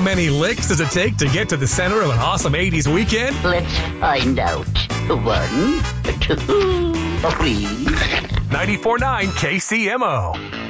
many licks does it take to get to the center of an awesome 80s weekend? Let's find out. 1, 2, 3. 94.9 KCMO.